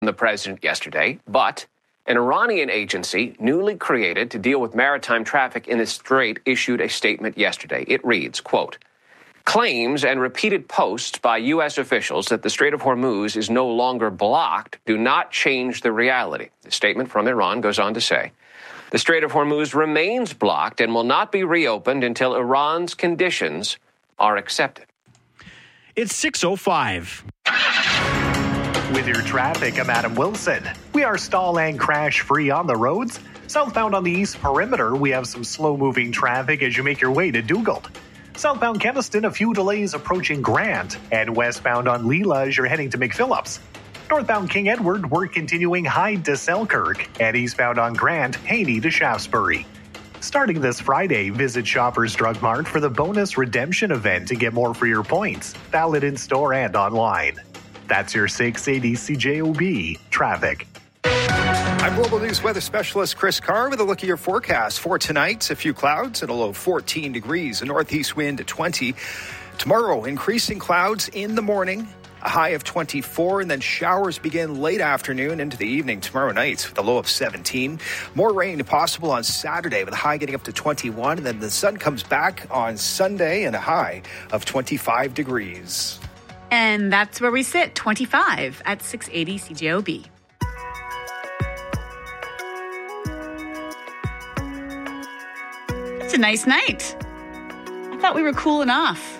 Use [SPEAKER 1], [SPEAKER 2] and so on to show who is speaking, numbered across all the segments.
[SPEAKER 1] the president yesterday, but an Iranian agency newly created to deal with maritime traffic in the Strait issued a statement yesterday. It reads, quote, claims and repeated posts by U.S. officials that the Strait of Hormuz is no longer blocked do not change the reality. The statement from Iran goes on to say, the Strait of Hormuz remains blocked and will not be reopened until Iran's conditions are accepted.
[SPEAKER 2] It's 6:05.
[SPEAKER 3] With your traffic, I'm Adam Wilson. We are stall and crash-free on the roads. Southbound on the East Perimeter, we have some slow-moving traffic as you make your way to Dugald. Southbound Keniston, a few delays approaching Grant. And westbound on Leela as you're heading to McPhillips. Northbound King Edward, we're continuing Hyde to Selkirk. And eastbound on Grant, Haney to Shaftesbury. Starting this Friday, visit Shoppers Drug Mart for the bonus redemption event to get more for your points. Valid in-store and online. That's your 680 CJOB traffic.
[SPEAKER 4] I'm Global News weather specialist Chris Carr with a look at your forecast for tonight. A few clouds at a low 14 degrees, a northeast wind at 20. Tomorrow, increasing clouds in the morning, a high of 24, and then showers begin late afternoon into the evening tomorrow night with a low of 17. More rain possible on Saturday with a high getting up to 21, and then the sun comes back on Sunday and a high of 25 degrees.
[SPEAKER 5] And that's where we sit, 25 at 680 CJOB. It's a nice night. I thought we were cool enough.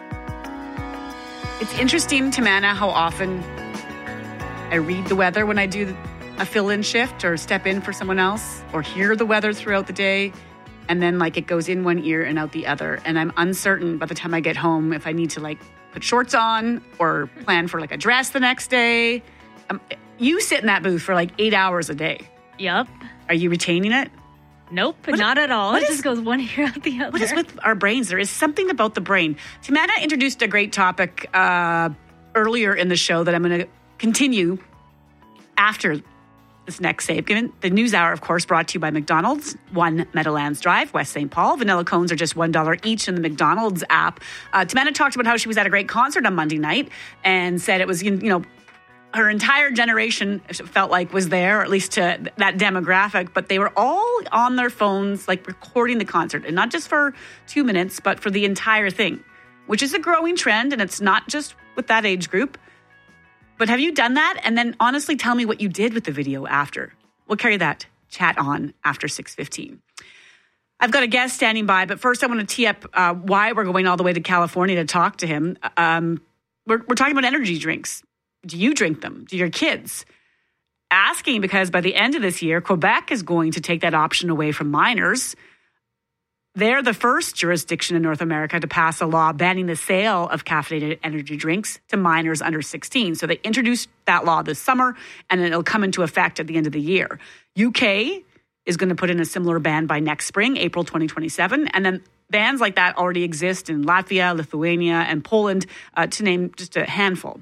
[SPEAKER 5] It's interesting, Tamana, how often I read the weather when I do a fill-in shift or step in for someone else or hear the weather throughout the day. And then it goes in one ear and out the other. And I'm uncertain by the time I get home if I need to put shorts on or plan for a dress the next day. You sit in that booth for 8 hours a day.
[SPEAKER 6] Yep.
[SPEAKER 5] Are you retaining it?
[SPEAKER 6] Nope, not at all. It just goes one ear out the other.
[SPEAKER 5] What is with our brains? There is something about the brain. Tamana introduced a great topic earlier in the show that I'm going to continue after this next segment. The News Hour, of course, brought to you by McDonald's, 1 Meadowlands Drive, West St. Paul. Vanilla cones are just $1 each in the McDonald's app. Tamana talked about how she was at a great concert on Monday night and said it was, her entire generation felt like was there, or at least to that demographic, but they were all on their phones, recording the concert, and not just for 2 minutes, but for the entire thing, which is a growing trend, and it's not just with that age group. But have you done that? And then honestly, tell me what you did with the video after. We'll carry that chat on after 6:15. I've got a guest standing by, but first I want to tee up why we're going all the way to California to talk to him. We're talking about energy drinks. Do you drink them? Do your kids? Asking because by the end of this year, Quebec is going to take that option away from minors. They're the first jurisdiction in North America to pass a law banning the sale of caffeinated energy drinks to minors under 16. So they introduced that law this summer, and it'll come into effect at the end of the year. UK is going to put in a similar ban by next spring, April 2027. And then bans like that already exist in Latvia, Lithuania, and Poland, to name just a handful.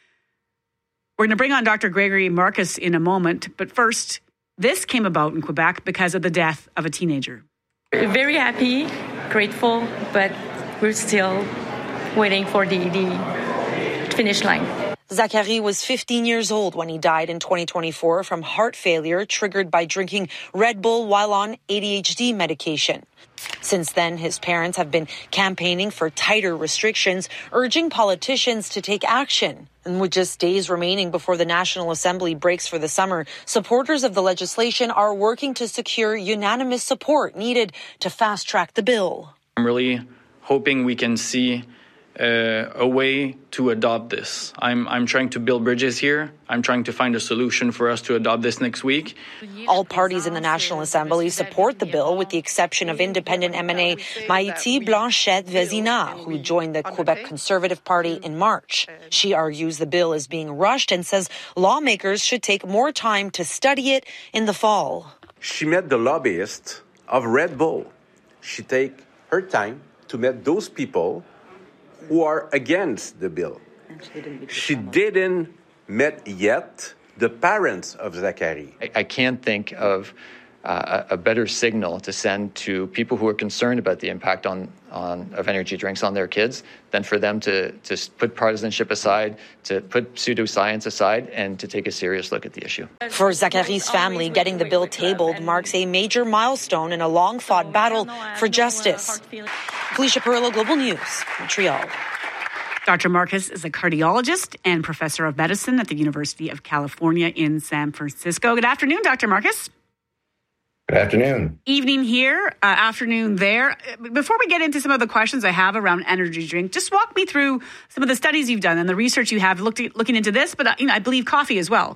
[SPEAKER 5] We're going to bring on Dr. Gregory Marcus in a moment. But first, this came about in Quebec because of the death of a teenager.
[SPEAKER 7] Very happy, grateful, but we're still waiting for the finish line.
[SPEAKER 8] Zachary was 15 years old when he died in 2024 from heart failure triggered by drinking Red Bull while on ADHD medication. Since then, his parents have been campaigning for tighter restrictions, urging politicians to take action. And with just days remaining before the National Assembly breaks for the summer, supporters of the legislation are working to secure unanimous support needed to fast-track the bill.
[SPEAKER 9] I'm really hoping we can see a way to adopt this. I'm trying to build bridges here. I'm trying to find a solution for us to adopt this next week.
[SPEAKER 8] All parties in the National Assembly support the bill, with the exception of independent MNA Maïti Blanchette-Vézina, who joined the Quebec Conservative Party in March. She argues the bill is being rushed and says lawmakers should take more time to study it in the fall.
[SPEAKER 10] She met the lobbyist of Red Bull. She take her time to meet those people who are against the bill. She didn't met yet the parents of Zachary.
[SPEAKER 11] I can't think of a better signal to send to people who are concerned about the impact of energy drinks on their kids than for them to put partisanship aside, to put pseudoscience aside, and to take a serious look at the issue.
[SPEAKER 8] For Zachary's family, getting the bill tabled marks a major milestone in a long-fought battle for justice. Felicia Perillo, Global News, Montreal.
[SPEAKER 5] Dr. Marcus is a cardiologist and professor of medicine at the University of California in San Francisco. Good afternoon, Dr. Marcus.
[SPEAKER 12] Good afternoon.
[SPEAKER 5] Evening here, afternoon there. Before we get into some of the questions I have around energy drink, just walk me through some of the studies you've done and the research you have looking into this, but I believe coffee as well.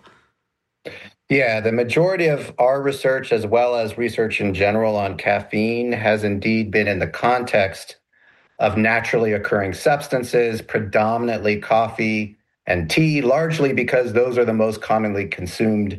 [SPEAKER 12] Yeah, the majority of our research, as well as research in general on caffeine, has indeed been in the context of naturally occurring substances, predominantly coffee and tea, largely because those are the most commonly consumed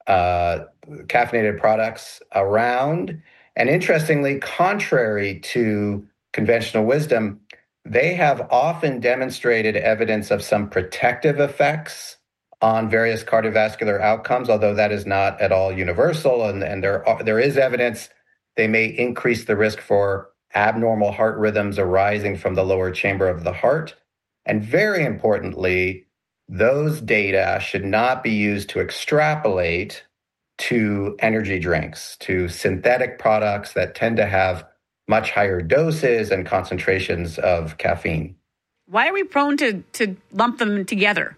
[SPEAKER 12] caffeinated products around. And interestingly, contrary to conventional wisdom, they have often demonstrated evidence of some protective effects on various cardiovascular outcomes, although that is not at all universal. And there is evidence they may increase the risk for abnormal heart rhythms arising from the lower chamber of the heart. And very importantly, those data should not be used to extrapolate to energy drinks, to synthetic products that tend to have much higher doses and concentrations of caffeine.
[SPEAKER 5] Why are we prone to lump them together?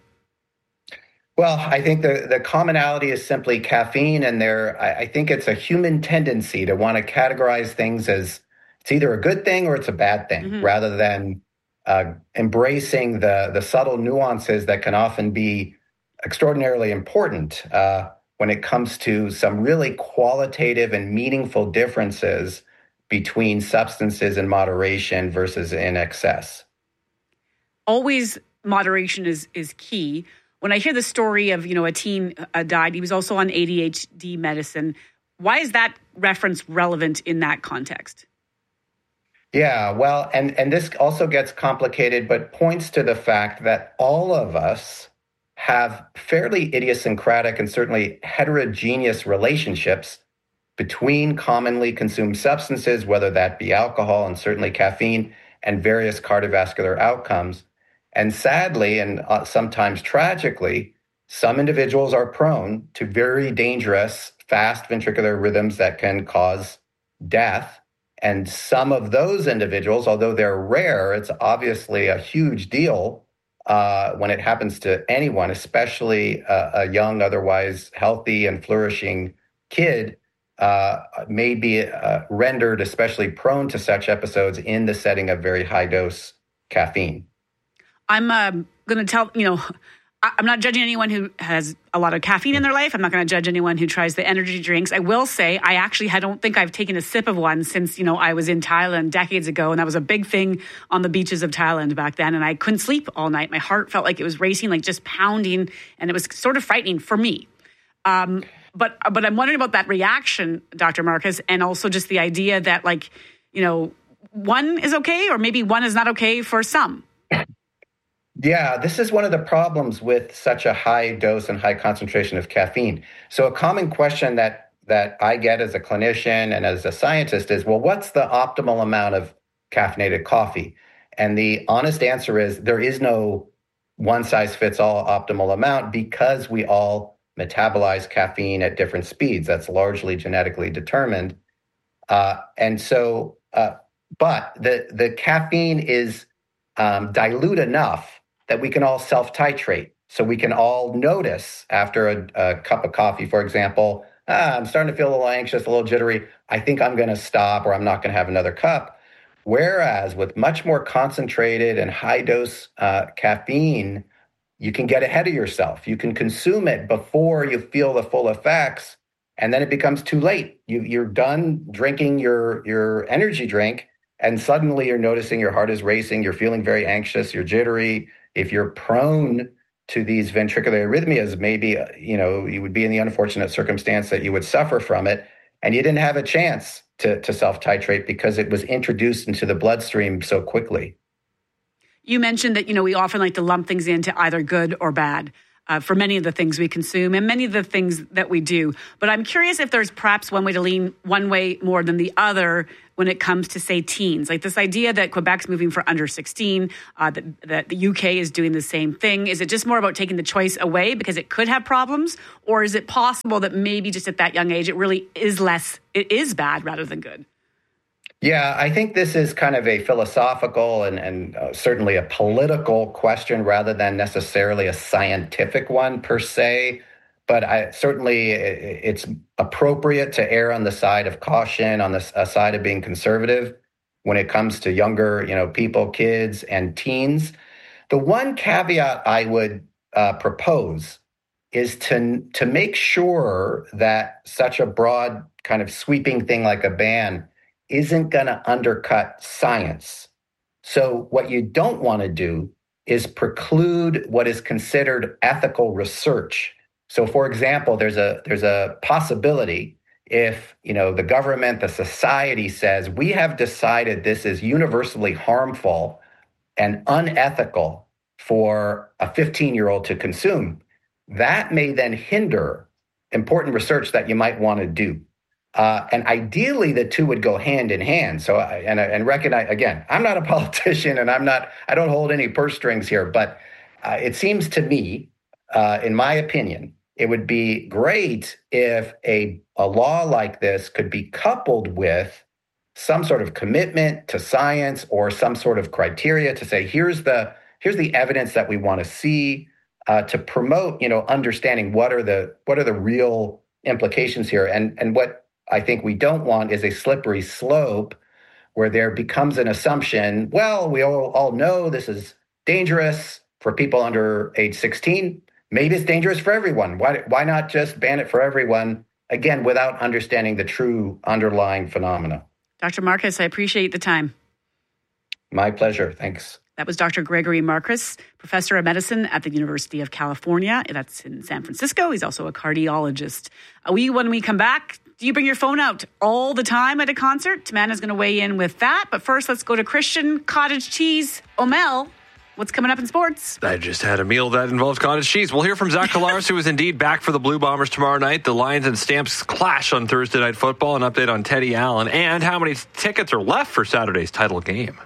[SPEAKER 12] Well, I think the commonality is simply caffeine, and I think it's a human tendency to want to categorize things as it's either a good thing or it's a bad thing, rather than embracing the subtle nuances that can often be extraordinarily important when it comes to some really qualitative and meaningful differences between substances in moderation versus in excess.
[SPEAKER 5] Always moderation is key. When I hear the story of, a teen died, he was also on ADHD medicine. Why is that reference relevant in that context?
[SPEAKER 12] Yeah, well, and this also gets complicated, but points to the fact that all of us have fairly idiosyncratic and certainly heterogeneous relationships between commonly consumed substances, whether that be alcohol and certainly caffeine, and various cardiovascular outcomes. And sadly, and sometimes tragically, some individuals are prone to very dangerous, fast ventricular rhythms that can cause death. And some of those individuals, although they're rare, it's obviously a huge deal when it happens to anyone, especially a young, otherwise healthy and flourishing kid, may be rendered especially prone to such episodes in the setting of very high dose caffeine.
[SPEAKER 5] I'm going to tell, I'm not judging anyone who has a lot of caffeine in their life. I'm not going to judge anyone who tries the energy drinks. I will say I don't think I've taken a sip of one since, I was in Thailand decades ago. And that was a big thing on the beaches of Thailand back then. And I couldn't sleep all night. My heart felt like it was racing, like just pounding. And it was sort of frightening for me. But I'm wondering about that reaction, Dr. Marcus, and also just the idea that one is okay or maybe one is not okay for some.
[SPEAKER 12] Yeah, this is one of the problems with such a high dose and high concentration of caffeine. So a common question that I get as a clinician and as a scientist is, well, what's the optimal amount of caffeinated coffee? And the honest answer is there is no one-size-fits-all optimal amount because we all metabolize caffeine at different speeds. That's largely genetically determined. But the caffeine is dilute enough that we can all self-titrate. So we can all notice after a cup of coffee, for example, I'm starting to feel a little anxious, a little jittery. I think I'm going to stop or I'm not going to have another cup. Whereas with much more concentrated and high-dose caffeine, you can get ahead of yourself. You can consume it before you feel the full effects, and then it becomes too late. You're done drinking your energy drink, and suddenly you're noticing your heart is racing, you're feeling very anxious, you're jittery. If you're prone to these ventricular arrhythmias, maybe, you would be in the unfortunate circumstance that you would suffer from it, and you didn't have a chance to self-titrate because it was introduced into the bloodstream so quickly.
[SPEAKER 5] You mentioned that, we often like to lump things into either good or bad. for many of the things we consume and many of the things that we do. But I'm curious if there's perhaps one way to lean one way more than the other when it comes to, say, teens. Like this idea that Quebec's moving for under 16, that the UK is doing the same thing. Is it just more about taking the choice away because it could have problems? Or is it possible that maybe just at that young age, it really is it is bad rather than good?
[SPEAKER 12] Yeah, I think this is kind of a philosophical and certainly a political question rather than necessarily a scientific one per se. But certainly it's appropriate to err on the side of caution, on the side of being conservative when it comes to younger, people, kids and teens. The one caveat I would propose is to make sure that such a broad kind of sweeping thing like a ban isn't going to undercut science. So what you don't want to do is preclude what is considered ethical research. So, for example, there's a possibility if, the government, the society says, we have decided this is universally harmful and unethical for a 15-year-old to consume, that may then hinder important research that you might want to do. And ideally, the two would go hand in hand. So, and recognize, again, I'm not a politician and I don't hold any purse strings here, but it seems to me, in my opinion, it would be great if a law like this could be coupled with some sort of commitment to science or some sort of criteria to say, here's the evidence that we want to see to promote, understanding what are the real implications here. And what I think we don't want is a slippery slope where there becomes an assumption, well, we all know this is dangerous for people under age 16. Maybe it's dangerous for everyone. Why not just ban it for everyone, again, without understanding the true underlying phenomena?
[SPEAKER 5] Dr. Marcus, I appreciate the time.
[SPEAKER 12] My pleasure. Thanks.
[SPEAKER 5] That was Dr. Gregory Marcus, professor of medicine at the University of California. That's in San Francisco. He's also a cardiologist. When we come back, do you bring your phone out all the time at a concert? Tamanna's going to weigh in with that. But first, let's go to Christian Cottage Cheese. Omel, what's coming up in sports?
[SPEAKER 13] I just had a meal that involves cottage cheese. We'll hear from Zach Collaros, who is indeed back for the Blue Bombers tomorrow night. The Lions and Stamps clash on Thursday Night Football. An update on Teddy Allen and how many tickets are left for Saturday's title game.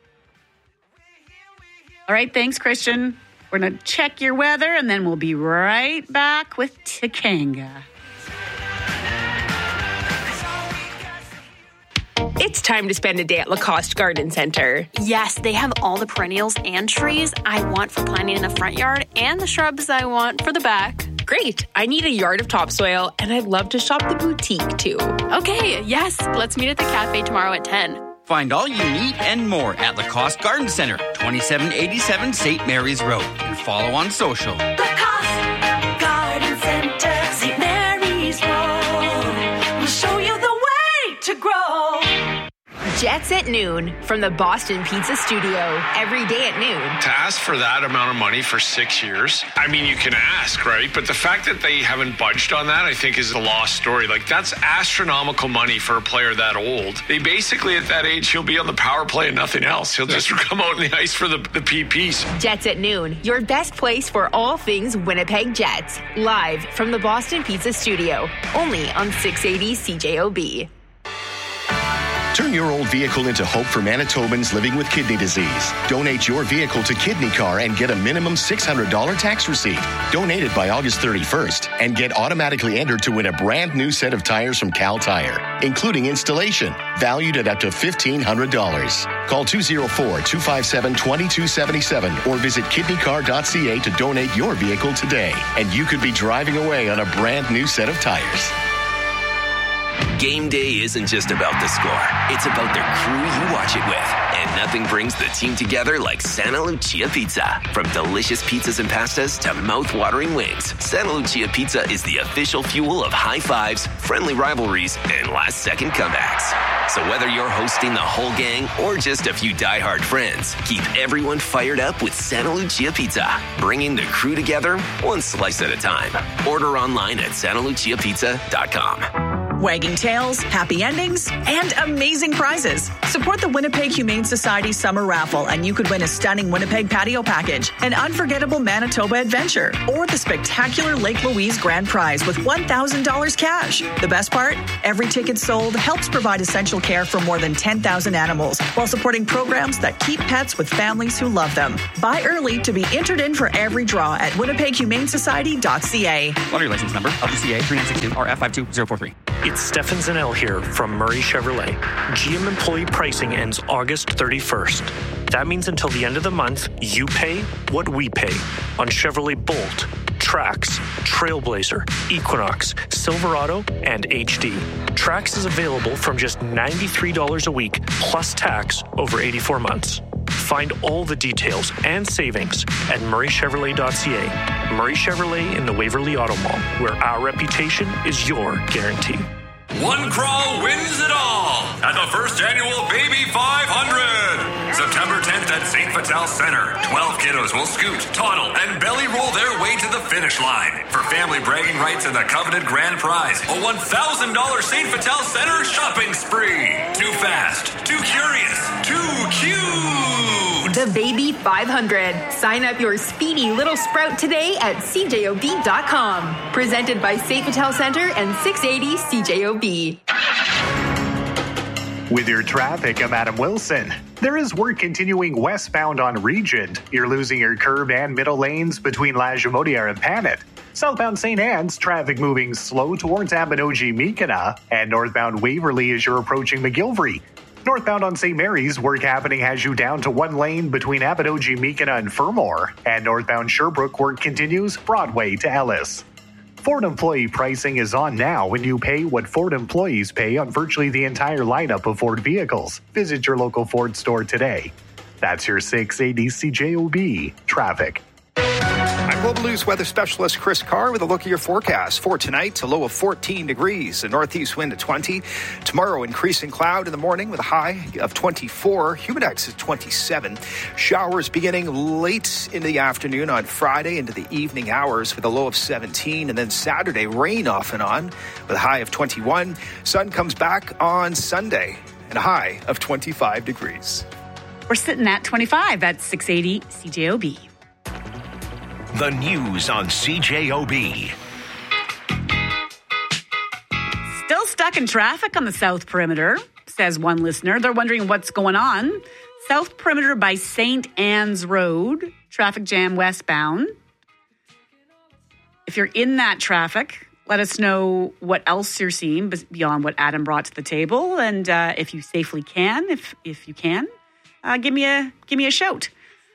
[SPEAKER 5] All right, thanks, Christian. We're going to check your weather, and then we'll be right back with Takanga.
[SPEAKER 14] It's time to spend a day at Lacoste Garden Center.
[SPEAKER 15] Yes, they have all the perennials and trees I want for planting in the front yard and the shrubs I want for the back.
[SPEAKER 14] Great. I need a yard of topsoil, and I'd love to shop the boutique, too.
[SPEAKER 15] Okay, yes. Let's meet at the cafe tomorrow at 10.
[SPEAKER 16] Find all you need and more at Lacoste Garden Center, 2787 St. Mary's Road. And follow on social.
[SPEAKER 17] Lacoste Garden Center, St. Mary's Road. We'll show you the way to grow.
[SPEAKER 14] Jets at noon from the Boston Pizza Studio. Every day at noon.
[SPEAKER 18] To ask for that amount of money for 6 years, I mean, you can ask, right? But the fact that they haven't budged on that, I think, is a lost story. Like, that's astronomical money for a player that old. They basically, at that age, he'll be on the power play and nothing else. He'll just come out in the ice for the PPs.
[SPEAKER 14] Jets at noon, your best place for all things Winnipeg Jets. Live from the Boston Pizza Studio. Only on 680 CJOB.
[SPEAKER 19] Turn your old vehicle into hope for Manitobans living with kidney disease. Donate your vehicle to Kidney Car and get a minimum $600 tax receipt. Donate it by August 31st and get automatically entered to win a brand new set of tires from Cal Tire, including installation, valued at up to $1,500. Call 204-257-2277 or visit kidneycar.ca to donate your vehicle today. And you could be driving away on a brand new set of tires.
[SPEAKER 20] Game day isn't just about the score. It's about the crew you watch it with. And nothing brings the team together like Santa Lucia Pizza. From delicious pizzas and pastas to mouth-watering wings, Santa Lucia Pizza is the official fuel of high fives, friendly rivalries, and last-second comebacks. So whether you're hosting the whole gang or just a few diehard friends, keep everyone fired up with Santa Lucia Pizza, bringing the crew together one slice at a time. Order online at santaluciapizza.com.
[SPEAKER 21] wagging tails, happy endings, and amazing prizes. Support the Winnipeg Humane Society Summer Raffle, and you could win a stunning Winnipeg patio package, an unforgettable Manitoba adventure, or the spectacular Lake Louise Grand Prize with $1,000 cash. The best part? Every ticket sold helps provide essential care for more than 10,000 animals while supporting programs that keep pets with families who love them. Buy early to be entered in for every draw at winnipeghumanesociety.ca.
[SPEAKER 22] Lottery license number, LPCA 3962 RF52043.
[SPEAKER 23] It's Stefan Zanel here from Murray Chevrolet. GM employee pricing ends August 31st. That means until the end of the month, you pay what we pay on Chevrolet Bolt, Trax, Trailblazer, Equinox, Silverado, and HD. Trax is available from just $93 a week plus tax over 84 months. Find all the details and savings at murraychevrolet.ca. Murray Chevrolet in the Waverly Auto Mall, where our reputation is your guarantee.
[SPEAKER 24] One crawl wins it all at the first annual Baby 500. September 10th at St. Vital Center. 12 kiddos will scoot, toddle, and belly roll their way to the finish line. For family bragging rights and the coveted grand prize, a $1,000 St. Vital Center shopping spree. Too fast, too curious, too cute.
[SPEAKER 14] The Baby 500. Sign up your speedy little sprout today at cjob.com. Presented by St. Vital Center and 680 CJOB.
[SPEAKER 3] With your traffic, I'm Adam Wilson. There is work continuing westbound on Regent. You're losing your curb and middle lanes between La Jamodière and Panet. Southbound St. Anne's, traffic moving slow towards Abinogi-Meekina, and northbound Waverly as you're approaching McGilvery. Northbound on St. Mary's, work happening has you down to one lane between Abinogi-Meekina and Fermor, and northbound Sherbrooke work continues Broadway to Ellis. Ford employee pricing is on now when you pay what Ford employees pay on virtually the entire lineup of Ford vehicles. Visit your local Ford store today. That's your 680 CJOB traffic.
[SPEAKER 4] I'm Global News weather specialist Chris Carr with a look at your forecast. For tonight, a low of 14 degrees, a northeast wind at 20. Tomorrow, increasing cloud in the morning with a high of 24. Humidex is 27. Showers beginning late in the afternoon on Friday into the evening hours with a low of 17. And then Saturday, rain off and on with a high of 21. Sun comes back on Sunday and a high of 25 degrees.
[SPEAKER 5] We're sitting at 25 at 680 CJOB.
[SPEAKER 19] The news on CJOB.
[SPEAKER 5] Still stuck in traffic on the South Perimeter, says one listener. They're wondering what's going on. South Perimeter by St. Anne's Road, traffic jam westbound. If you're in that traffic, let us know what else you're seeing beyond what Adam brought to the table. And if you safely can, if you can, give me a shout.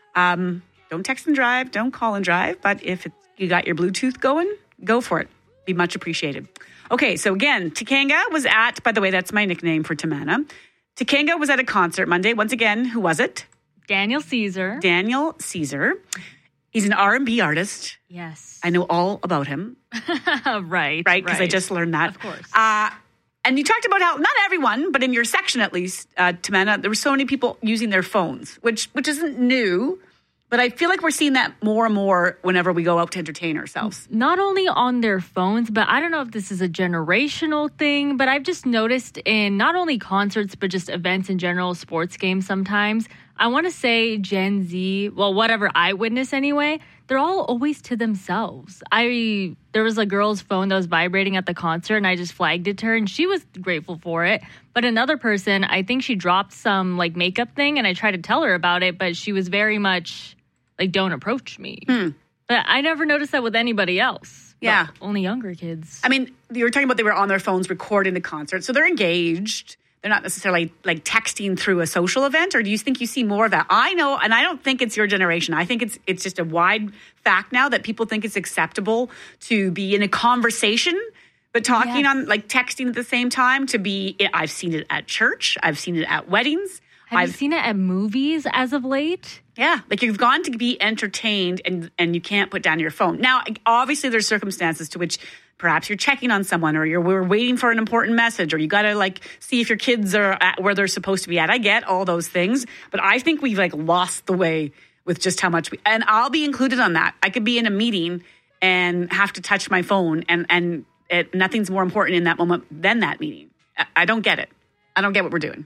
[SPEAKER 5] Don't text and drive. Don't call and drive. But if you got your Bluetooth going, go for it. Be much appreciated. Okay, so again, Tikanga was at, by the way, that's my nickname for Tamana. Tikanga was at a concert Monday. Once again, who was it?
[SPEAKER 6] Daniel Caesar.
[SPEAKER 5] Daniel Caesar. He's an R&B artist.
[SPEAKER 6] Yes.
[SPEAKER 5] I know all about him.
[SPEAKER 6] Right.
[SPEAKER 5] Because I just learned that.
[SPEAKER 6] Of course.
[SPEAKER 5] And you talked about how, not everyone, but in your section at least, Tamana, there were so many people using their phones, which isn't new. But I feel like we're seeing that more and more whenever we go out to entertain ourselves.
[SPEAKER 6] Not only on their phones, but I don't know if this is a generational thing, but I've just noticed in not only concerts, but just events in general, sports games sometimes. I want to say Gen Z, well, whatever I witness anyway, they're all always to themselves. There was a girl's phone that was vibrating at the concert, and I just flagged it to her, and she was grateful for it. But another person, I think she dropped some like makeup thing, and I tried to tell her about it, but she was very much like, don't approach me. But I never noticed that with anybody else.
[SPEAKER 5] Yeah.
[SPEAKER 6] Only younger kids.
[SPEAKER 5] I mean, you were talking about they were on their phones recording the concert, so they're engaged. They're not necessarily like texting through a social event, or do you think you see more of that? I know, and I don't think it's your generation. I think it's just a wide fact now that people think it's acceptable to be in a conversation, but talking on like texting at the same time. I've seen it at church. I've seen it at weddings.
[SPEAKER 6] Have you seen it at movies as of late?
[SPEAKER 5] Yeah, like you've gone to be entertained and you can't put down your phone. Now, obviously there's circumstances to which perhaps you're checking on someone or we're waiting for an important message or you got to like see if your kids are at where they're supposed to be at. I get all those things, but I think we've like lost the way with just how much and I'll be included on that. I could be in a meeting and have to touch my phone and Nothing's more important in that moment than that meeting. I don't get it. I don't get what we're doing.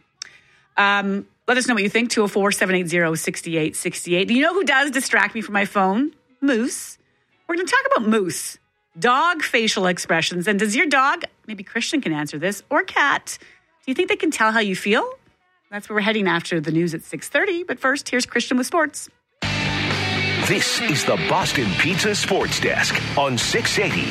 [SPEAKER 5] Let us know what you think. 204-780-6868. Do you know who does distract me from my phone? Moose. We're going to talk about Moose. Dog facial expressions. And does your dog, maybe Christian can answer this, or cat, do you think they can tell how you feel? That's where we're heading after the news at 6:30. But first, here's Christian with sports.
[SPEAKER 1] This is the Boston Pizza Sports Desk on 680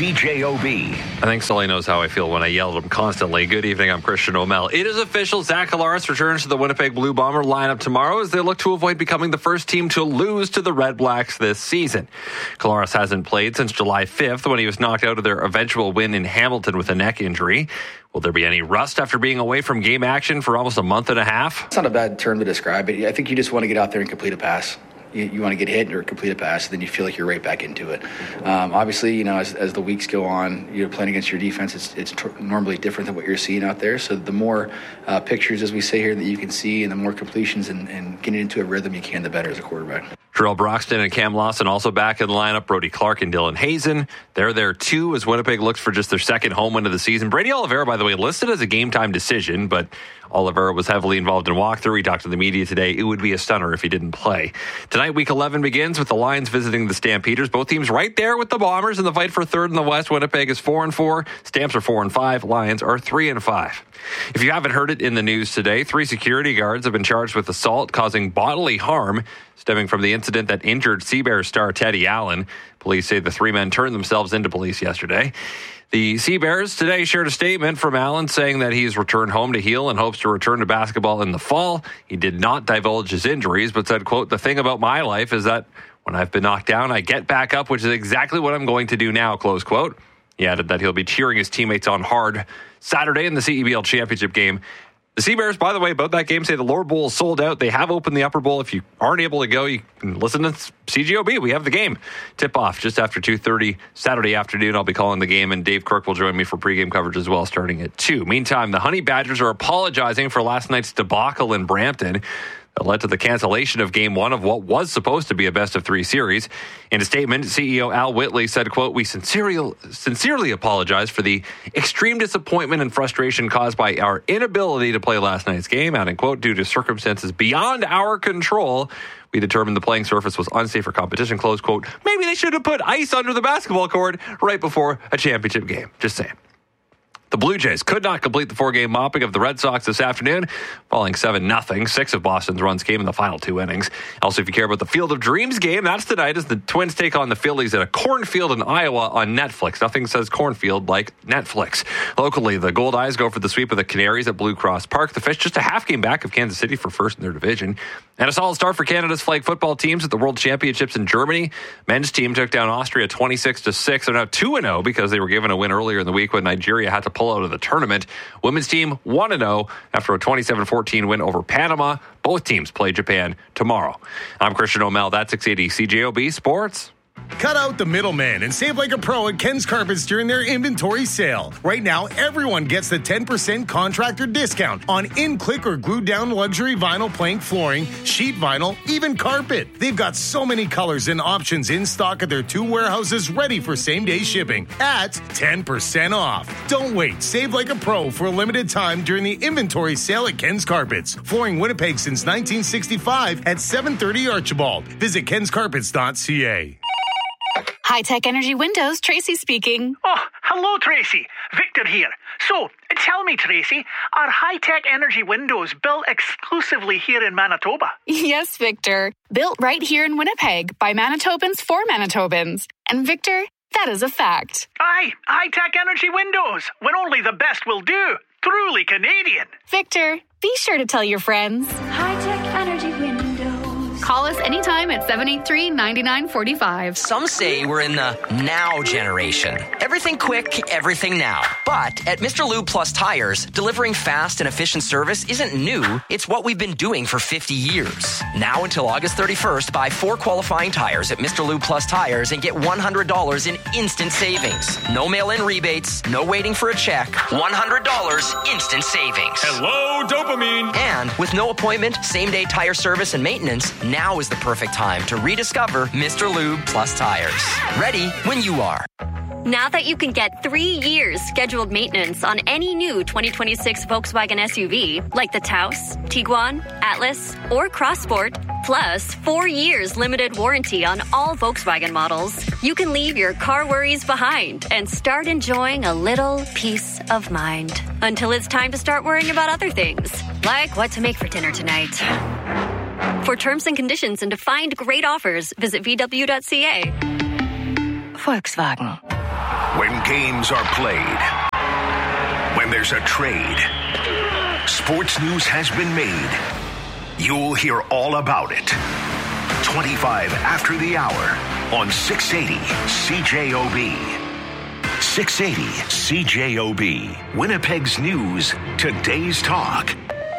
[SPEAKER 1] CJOB.
[SPEAKER 13] I think Sully knows how I feel when I yell at him constantly. Good evening, I'm Christian O'Mell. It is official. Zach Collaros returns to the Winnipeg Blue Bomber lineup tomorrow as they look to avoid becoming the first team to lose to the Red Blacks this season. Collaros hasn't played since July 5th when he was knocked out of their eventual win in Hamilton with a neck injury. Will there be any rust after being away from game action for almost a month and a half?
[SPEAKER 2] It's not a bad term to describe it. I think you just want to get out there and complete a pass. You want to get hit or complete a pass, then you feel like you're right back into it. Obviously, as the weeks go on, you're playing against your defense. It's normally different than what you're seeing out there. So the more pictures, as we say here, that you can see, and the more completions and getting into a rhythm you can, the better as a quarterback.
[SPEAKER 13] Terrell Broxton and Cam Lawson also back in the lineup. Brody Clark and Dylan Hazen. They're there too as Winnipeg looks for just their second home win of the season. Brady Oliveira, by the way, listed as a game-time decision, but Oliveira was heavily involved in walkthrough. He talked to the media today. It would be a stunner if he didn't play. Tonight, Week 11 begins with the Lions visiting the Stampeders. Both teams right there with the Bombers in the fight for third in the West. Winnipeg is 4-4. Stamps are 4-5. Lions are 3-5. If you haven't heard it in the news today, 3 security guards have been charged with assault causing bodily harm stemming from the incident that injured Seabears star Teddy Allen. Police say the 3 men turned themselves into police yesterday. The Seabears today shared a statement from Allen saying that he's returned home to heal and hopes to return to basketball in the fall. He did not divulge his injuries, but said, quote, "The thing about my life is that when I've been knocked down, I get back up, which is exactly what I'm going to do now," close quote. He added that he'll be cheering his teammates on hard Saturday in the CEBL championship game. The Seabears, by the way, about that game, say the lower bowl is sold out. They have opened the upper bowl. If you aren't able to go, you can listen to CGOB. We have the game. Tip-off just after 2:30 Saturday afternoon. I'll be calling the game, and Dave Kirk will join me for pregame coverage as well, starting at 2. Meantime, the Honey Badgers are apologizing for last night's debacle in Brampton that led to the cancellation of Game 1 of what was supposed to be a best-of-3 series. In a statement, CEO Al Whitley said, quote, "We sincerely apologize for the extreme disappointment and frustration caused by our inability to play last night's game," adding, quote, "Due to circumstances beyond our control, we determined the playing surface was unsafe for competition," close quote. Maybe they should have put ice under the basketball court right before a championship game. Just saying. The Blue Jays could not complete the 4-game mopping of the Red Sox this afternoon, falling 7-0. 6 of Boston's runs came in the final 2 innings. Also, if you care about the Field of Dreams game, that's tonight as the Twins take on the Phillies at a cornfield in Iowa on Netflix. Nothing says cornfield like Netflix. Locally, the Gold Eyes go for the sweep of the Canaries at Blue Cross Park. The Fish just a half game back of Kansas City for first in their division. And a solid start for Canada's flag football teams at the World Championships in Germany. Men's team took down Austria 26-6. They're now 2-0 because they were given a win earlier in the week when Nigeria had to pull out of the tournament. Women's team 1-0 after a 27-14 win over Panama. Both teams play Japan tomorrow. I'm Christian O'Mell. That's 680 CJOB Sports.
[SPEAKER 7] Cut out the middleman and save like a pro at Ken's Carpets during their inventory sale. Right now, everyone gets the 10% contractor discount on in-click or glued-down luxury vinyl plank flooring, sheet vinyl, even carpet. They've got so many colors and options in stock at their 2 warehouses ready for same-day shipping at 10% off. Don't wait. Save like a pro for a limited time during the inventory sale at Ken's Carpets. Flooring Winnipeg since 1965 at 730 Archibald. Visit kenscarpets.ca.
[SPEAKER 15] High-Tech Energy Windows, Tracy speaking.
[SPEAKER 9] Oh, hello, Tracy. Victor here. So, tell me, Tracy, are High-Tech Energy Windows built exclusively here in Manitoba?
[SPEAKER 15] Yes, Victor. Built right here in Winnipeg by Manitobans for Manitobans. And Victor, that is a fact.
[SPEAKER 9] Aye, High-Tech Energy Windows, when only the best will do. Truly Canadian.
[SPEAKER 15] Victor, be sure to tell your friends.
[SPEAKER 17] High-Tech Energy Windows.
[SPEAKER 15] Call us anytime at 783-9945.
[SPEAKER 25] Some say we're in the now generation. Everything quick, everything now. But at Mr. Lube Plus Tires, delivering fast and efficient service isn't new. It's what we've been doing for 50 years. Now until August 31st, buy 4 qualifying tires at Mr. Lube Plus Tires and get $100 in instant savings. No mail-in rebates, no waiting for a check. $100 instant savings.
[SPEAKER 24] Hello, dopamine.
[SPEAKER 25] And with no appointment, same-day tire service and maintenance, now is the perfect time to rediscover Mr. Lube Plus Tires. Ready when you are.
[SPEAKER 8] Now that you can get 3 years scheduled maintenance on any new 2026 Volkswagen SUV, like the Taos, Tiguan, Atlas, or Crossport, plus 4 years limited warranty on all Volkswagen models, you can leave your car worries behind and start enjoying a little peace of mind. Until it's time to start worrying about other things, like what to make for dinner tonight. For terms and conditions and to find great offers, visit VW.ca.
[SPEAKER 1] Volkswagen. When games are played, when there's a trade, sports news has been made. You'll hear all about it. 25 after the hour on 680 CJOB. 680 CJOB. Winnipeg's news, today's talk.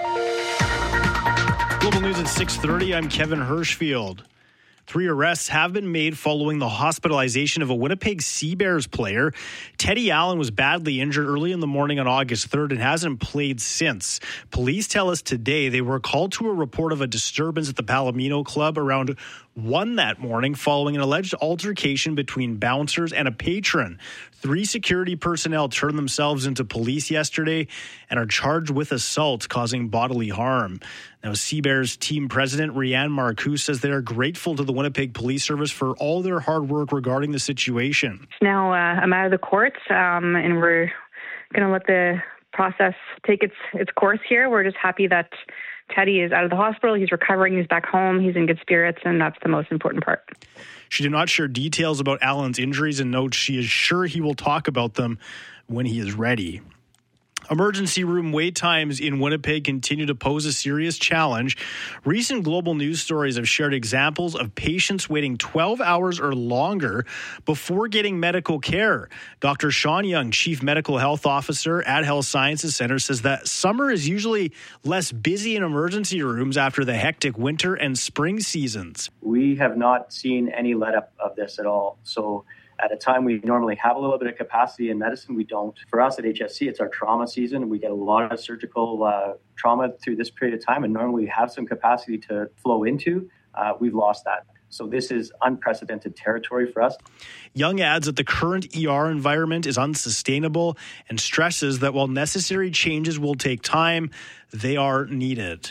[SPEAKER 10] Global News at 6:30. I'm Kevin Hirschfield. 3 arrests have been made following the hospitalization of a Winnipeg Seabears player. Teddy Allen was badly injured early in the morning on August 3rd and hasn't played since. Police tell us today they were called to a report of a disturbance at the Palomino Club around 1 that morning following an alleged altercation between bouncers and a patron. 3 security personnel turned themselves into police yesterday and are charged with assault causing bodily harm. Now, Seabears team president Rianne Marcoux says they are grateful to the Winnipeg Police Service for all their hard work regarding the situation.
[SPEAKER 11] Now I'm out of the courts and we're going to let the process take its course here. We're just happy that Teddy is out of the hospital. He's recovering. He's back home. He's in good spirits, and that's the most important part.
[SPEAKER 10] She did not share details about Allen's injuries and notes she is sure he will talk about them when he is ready. Emergency room wait times in Winnipeg continue to pose a serious challenge. Recent Global News stories have shared examples of patients waiting 12 hours or longer before getting medical care. Dr. Sean Young, Chief Medical Health Officer at Health Sciences Center, says that summer is usually less busy in emergency rooms after the hectic winter and spring seasons.
[SPEAKER 12] We have not seen any let-up of this at all. So at a time we normally have a little bit of capacity in medicine, we don't. For us at HSC, it's our trauma season. We get a lot of surgical trauma through this period of time, and normally we have some capacity to flow into. We've lost that. So this is unprecedented territory for us.
[SPEAKER 10] Young adds that the current ER environment is unsustainable and stresses that while necessary changes will take time, they are needed.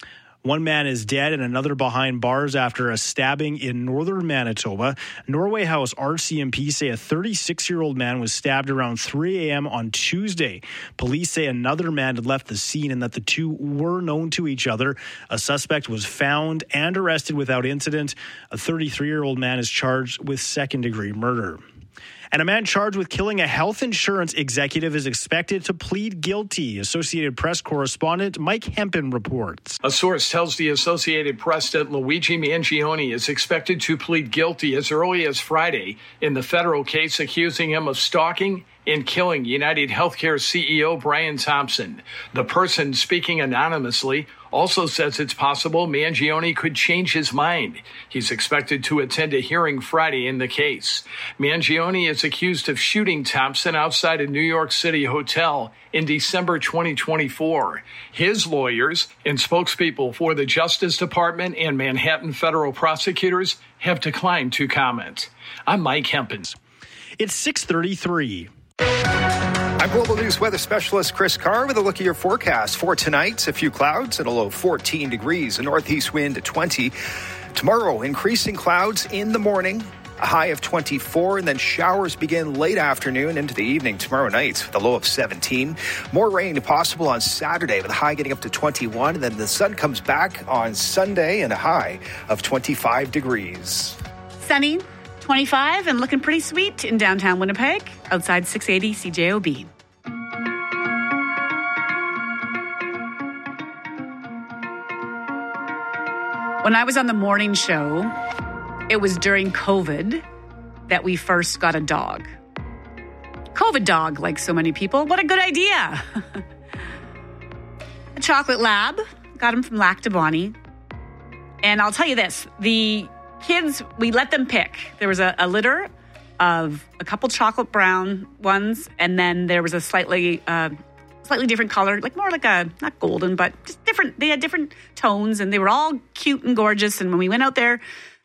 [SPEAKER 10] 1 man is dead and another behind bars after a stabbing in northern Manitoba. Norway House RCMP say a 36-year-old man was stabbed around 3 a.m. on Tuesday. Police say another man had left the scene and that the two were known to each other. A suspect was found and arrested without incident. A 33-year-old man is charged with second-degree murder. And a man charged with killing a health insurance executive is expected to plead guilty. Associated Press correspondent Mike Hempen reports.
[SPEAKER 16] A source tells the Associated Press that Luigi Mangione is expected to plead guilty as early as Friday in the federal case accusing him of stalking and killing United Healthcare CEO Brian Thompson. The person speaking anonymously also says it's possible Mangione could change his mind. He's expected to attend a hearing Friday in the case. Mangione is accused of shooting Thompson outside a New York City hotel in December 2024. His lawyers and spokespeople for the Justice Department and Manhattan federal prosecutors have declined to comment. I'm Mike Hempens.
[SPEAKER 10] It's 6:33.
[SPEAKER 4] I'm Global News weather specialist Chris Carr with a look at your forecast. For tonight, a few clouds and a low 14 degrees, a northeast wind at 20. Tomorrow, increasing clouds in the morning, a high of 24, and then showers begin late afternoon into the evening tomorrow night with a low of 17. More rain possible on Saturday with a high getting up to 21, and then the sun comes back on Sunday and a high of 25 degrees.
[SPEAKER 5] Sunny. 25 and looking pretty sweet in downtown Winnipeg, outside 680 CJOB. When I was on the morning show, it was during COVID that we first got a dog. COVID dog, like so many people. What a good idea. A chocolate lab. Got him from Lac du Bonnet. And I'll tell you this, the kids, we let them pick. There was a litter of a couple chocolate brown ones, and then there was a slightly different color, like more like a, not golden, but just different. They had different tones, and they were all cute and gorgeous. And when we went out there,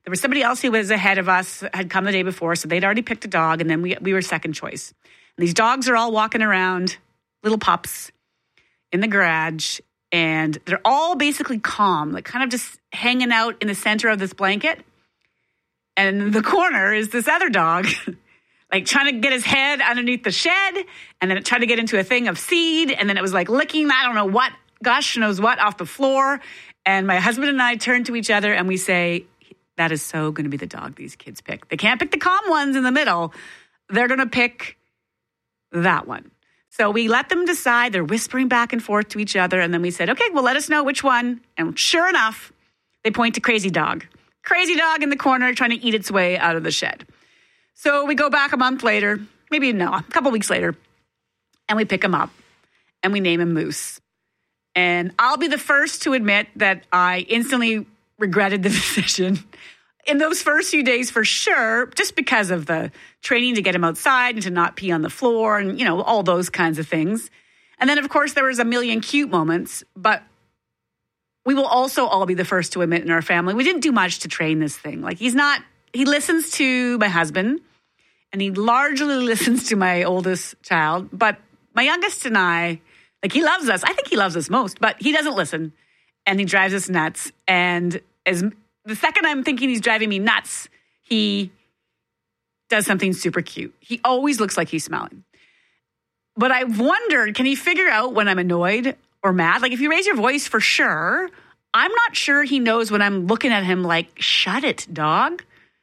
[SPEAKER 5] There was somebody else who was ahead of us, had come the day before, so they'd already picked a dog, and then we were second choice. And these dogs are all walking around, little pups, in the garage, and they're all basically calm, like kind of just hanging out in the center of this blanket. And in the corner is this other dog, like trying to get his head underneath the shed, and then it tried to get into a thing of seed, and then it was like licking, I don't know what, gosh knows what, off the floor. And my husband and I turn to each other and we say, that is so going to be the dog these kids pick. They can't pick the calm ones in the middle. They're going to pick that one. So we let them decide. They're whispering back and forth to each other. And then we said, okay, well, let us know which one. And sure enough, they point to Crazy Dog. Crazy Dog in the corner trying to eat its way out of the shed. So we go back a month later, maybe no, a couple weeks later, and we pick him up and we name him Moose. And I'll be the first to admit that I instantly regretted the decision in those first few days for sure, just because of the training to get him outside and to not pee on the floor and, all those kinds of things. And then, of course, there was a million cute moments, but we will also all be the first to admit in our family, we didn't do much to train this thing. Like he listens to my husband and he largely listens to my oldest child, but my youngest and I, like he loves us. I think he loves us most, but he doesn't listen and he drives us nuts. And the second I'm thinking he's driving me nuts, he does something super cute. He always looks like he's smiling. But I've wondered, can he figure out when I'm annoyed or mad? Like if you raise your voice for sure, I'm not sure he knows when I'm looking at him like, shut it, dog.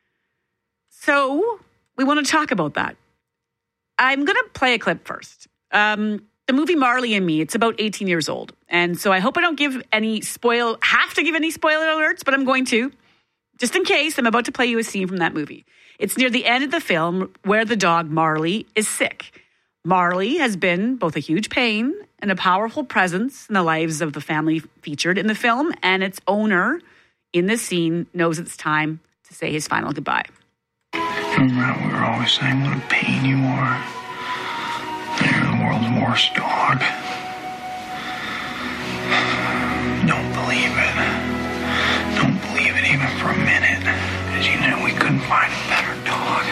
[SPEAKER 5] So we want to talk about that. I'm going to play a clip first. The movie Marley and Me, it's about 18 years old. And so I hope I don't have to give any spoiler alerts, but I'm going to. Just in case, I'm about to play you a scene from that movie. It's near the end of the film where the dog Marley is sick. Marley has been both a huge pain and a powerful presence in the lives of the family featured in the film, and its owner in this scene knows it's time to say his final goodbye.
[SPEAKER 18] Remember, we were always saying what a pain you are. You're the world's worst dog. Don't believe it. Don't believe it even for a minute. Because you know we couldn't find a better dog.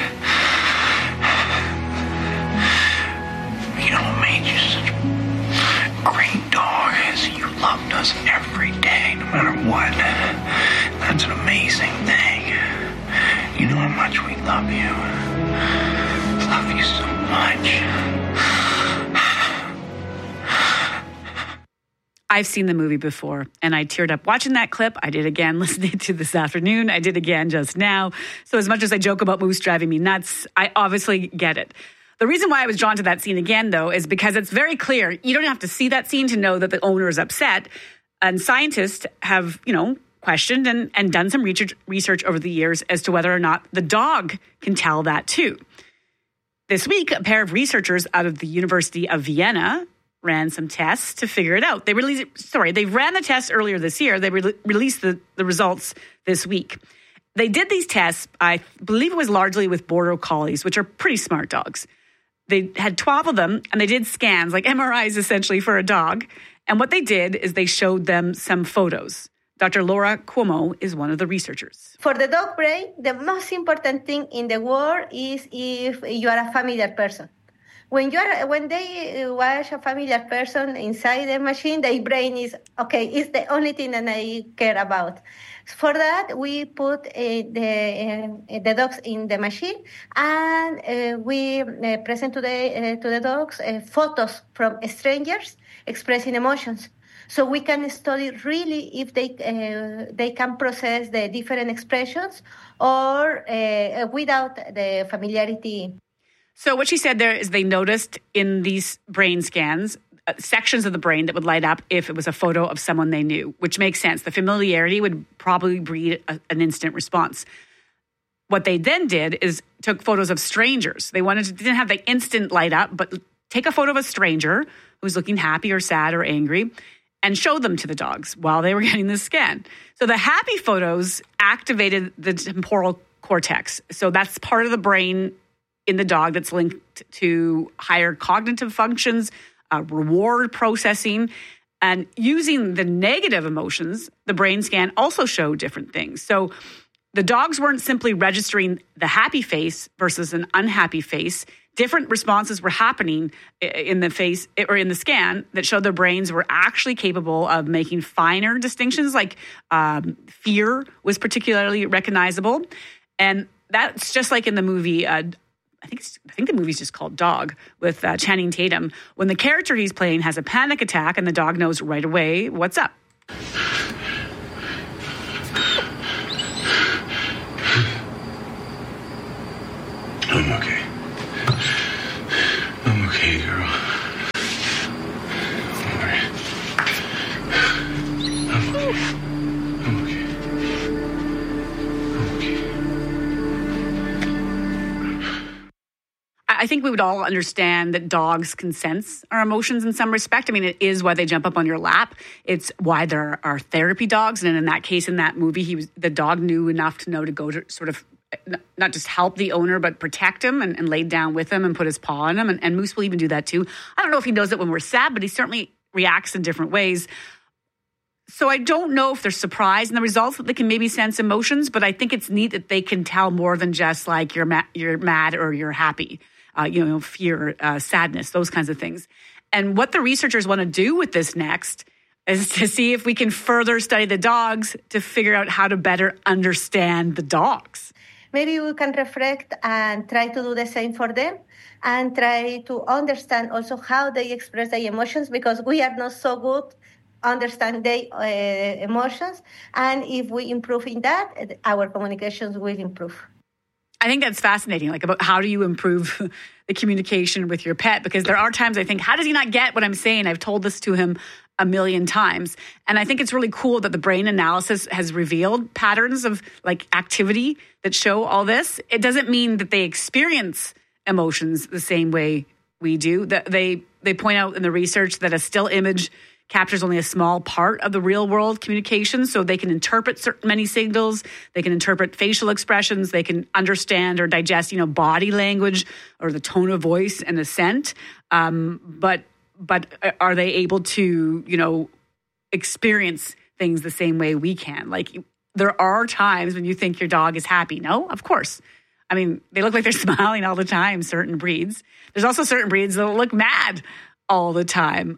[SPEAKER 18] You know what made you such a great dog is you loved us every day, no matter what. That's an amazing thing. You know how much we love you. Love you so much.
[SPEAKER 5] I've seen the movie before, and I teared up watching that clip. I did again listening to this afternoon. I did again just now. So as much as I joke about Moose driving me nuts, I obviously get it. The reason why I was drawn to that scene again, though, is because it's very clear. You don't have to see that scene to know that the owner is upset. And scientists have, questioned and done some research over the years as to whether or not the dog can tell that too. This week, a pair of researchers out of the University of Vienna ran some tests to figure it out. They ran the test earlier this year. They released the results this week. They did these tests, I believe it was largely with Border Collies, which are pretty smart dogs. They had 12 of them, and they did scans, like MRIs essentially for a dog. And what they did is they showed them some photos. Dr. Laura Cuomo is one of the researchers.
[SPEAKER 20] For the dog brain, the most important thing in the world is if you are a familiar person. When they watch a familiar person inside the machine, their brain is, okay, it's the only thing that I care about. For that, we put the dogs in the machine, and we present to the dogs photos from strangers expressing emotions. So we can study really if they can process the different expressions or without the familiarity.
[SPEAKER 5] So what she said there is they noticed in these brain scans sections of the brain that would light up if it was a photo of someone they knew, which makes sense. The familiarity would probably breed an instant response. What they then did is took photos of strangers. They didn't have the instant light up, but take a photo of a stranger who's looking happy or sad or angry and show them to the dogs while they were getting this scan. So the happy photos activated the temporal cortex. So that's part of the brain in the dog that's linked to higher cognitive functions, reward processing, and using the negative emotions, the brain scan also showed different things. So the dogs weren't simply registering the happy face versus an unhappy face. Different responses were happening in the face or in the scan that showed their brains were actually capable of making finer distinctions, like fear was particularly recognizable. And that's just like in the movie, I think the movie's just called Dog with Channing Tatum. When the character he's playing has a panic attack and the dog knows right away what's up.
[SPEAKER 18] I'm okay. I'm okay, girl. Don't worry. I'm okay. I'm okay. I'm okay.
[SPEAKER 5] I think we would all understand that dogs can sense our emotions in some respect. I mean, it is why they jump up on your lap. It's why there are therapy dogs. And in that case, in that movie, the dog knew enough to know to go to sort of not just help the owner, but protect him and laid down with him and put his paw on him. And Moose will even do that too. I don't know if he knows it when we're sad, but he certainly reacts in different ways. So I don't know if they're surprised in the results, that they can maybe sense emotions, but I think it's neat that they can tell more than just like you're mad or you're happy, fear, sadness, those kinds of things. And what the researchers want to do with this next is to see if we can further study the dogs to figure out how to better understand the dogs.
[SPEAKER 20] Maybe we can reflect and try to do the same for them and try to understand also how they express their emotions, because we are not so good understand their emotions. And if we improve in that, our communications will improve.
[SPEAKER 5] I think that's fascinating, like about how do you improve the communication with your pet? Because there are times I think, how does he not get what I'm saying? I've told this to him a million times. And I think it's really cool that the brain analysis has revealed patterns of like activity that show all this. It doesn't mean that they experience emotions the same way we do. They point out in the research that a still image captures only a small part of the real world communication. So they can interpret many signals. They can interpret facial expressions. They can understand or digest, body language or the tone of voice and assent. But are they able to, experience things the same way we can? Like there are times when you think your dog is happy. No, of course. I mean, they look like they're smiling all the time, certain breeds. There's also certain breeds that look mad all the time.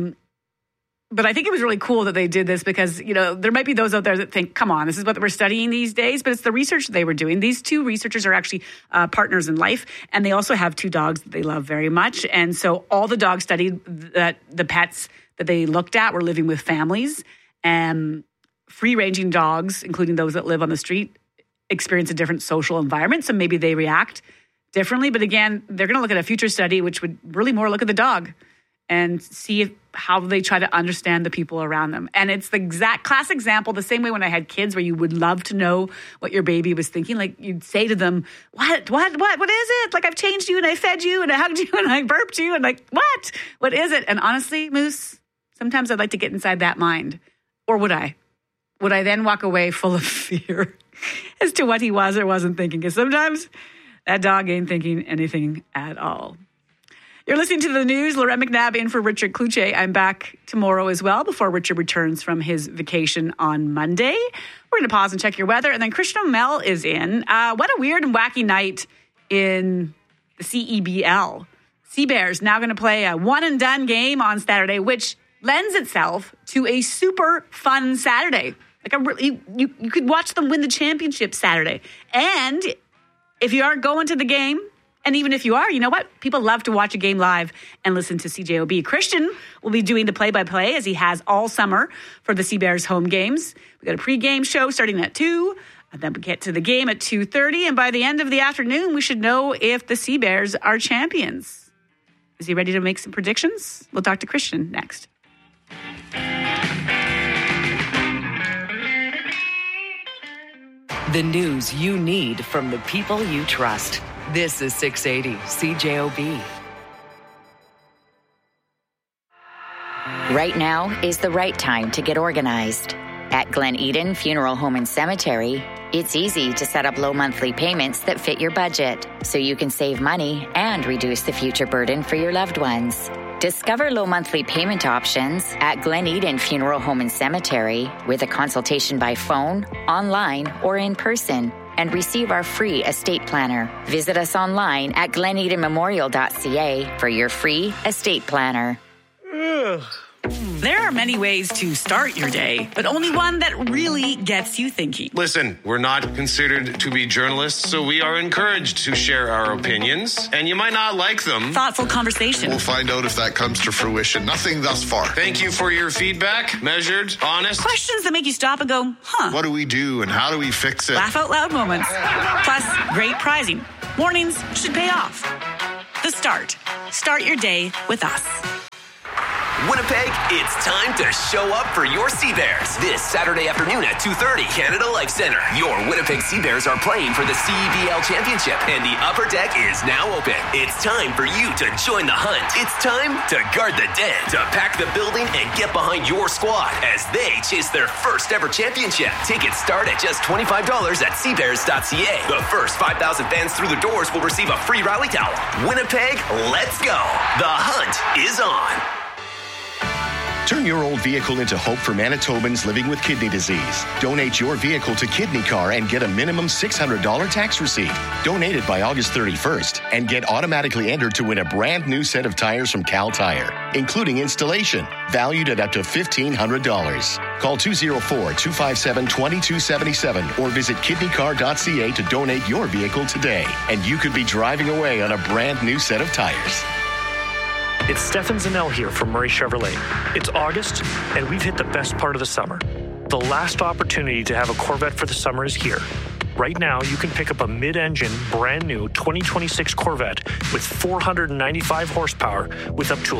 [SPEAKER 5] But I think it was really cool that they did this because, there might be those out there that think, come on, this is what we're studying these days, but it's the research they were doing. These two researchers are actually partners in life, and they also have two dogs that they love very much. And so all the dogs studied, that the pets that they looked at were living with families, and free-ranging dogs, including those that live on the street, experience a different social environment, so maybe they react differently. But again, they're going to look at a future study, which would really more look at the dog and see how they try to understand the people around them. And it's the exact class example, the same way when I had kids, where you would love to know what your baby was thinking. Like you'd say to them, what is it? Like I've changed you and I fed you and I hugged you and I burped you and like, what is it? And honestly, Moose, sometimes I'd like to get inside that mind. Or would I? Would I then walk away full of fear as to what he was or wasn't thinking? Because sometimes that dog ain't thinking anything at all. You're listening to the news. Laurent McNabb in for Richard Cloutier. I'm back tomorrow as well before Richard returns from his vacation on Monday. We're going to pause and check your weather. And then Christian O'Mell is in. What a weird and wacky night in the CEBL. Sea Bears now going to play a one-and-done game on Saturday, which lends itself to a super fun Saturday. Like you could watch them win the championship Saturday. And if you aren't going to the game, and even if you are, you know what? People love to watch a game live and listen to CJOB. Christian will be doing the play-by-play as he has all summer for the Sea Bears home games. We got a pregame show starting at 2, and then we get to the game at 2:30. And by the end of the afternoon, we should know if the Sea Bears are champions. Is he ready to make some predictions? We'll talk to Christian next.
[SPEAKER 3] The news you need from the people you trust. This is 680 CJOB.
[SPEAKER 14] Right now is the right time to get organized. At Glen Eden Funeral Home and Cemetery, it's easy to set up low monthly payments that fit your budget. so you can save money and reduce the future burden for your loved ones. Discover low monthly payment options at Glen Eden Funeral Home and Cemetery with a consultation by phone, online, or in person, and receive our free estate planner. Visit us online at glenedenmemorial.ca for your free estate planner.
[SPEAKER 5] There are many ways to start your day, but only one that really gets you thinking.
[SPEAKER 6] Listen, we're not considered to be journalists, so we are encouraged to share our opinions, and you might not like them.
[SPEAKER 5] Thoughtful conversation.
[SPEAKER 19] We'll find out if that comes to fruition. Nothing thus far.
[SPEAKER 6] Thank you for your feedback. Measured, honest.
[SPEAKER 5] Questions that make you stop and go, huh?
[SPEAKER 19] What do we do and how do we fix it?
[SPEAKER 5] Laugh out loud moments. Plus, great prizing. Mornings should pay off. The Start. Start your day with us.
[SPEAKER 21] Winnipeg, it's time to show up for your Seabears. This Saturday afternoon at 2:30, Canada Life Center. Your Winnipeg Seabears are playing for the CEBL Championship, and the upper deck is now open. It's time for you to join the hunt. It's time to guard the den, to pack the building and get behind your squad as they chase their first ever championship. Tickets start at just $25 at seabears.ca. The first 5,000 fans through the doors will receive a free rally towel. Winnipeg, let's go. The hunt is on.
[SPEAKER 22] Turn your old vehicle into hope for Manitobans living with kidney disease. Donate your vehicle to Kidney Car and get a minimum $600 tax receipt. Donate it by August 31st and get automatically entered to win a brand new set of tires from Cal Tire, including installation, valued at up to $1,500. Call 204-257-2277 or visit kidneycar.ca to donate your vehicle today. And you could be driving away on a brand new set of tires.
[SPEAKER 23] It's Stefan Zanel here from Murray Chevrolet. It's August, and we've hit the best part of the summer. The last opportunity to have a Corvette for the summer is here. Right now, you can pick up a mid-engine, brand new 2026 Corvette with 495 horsepower with up to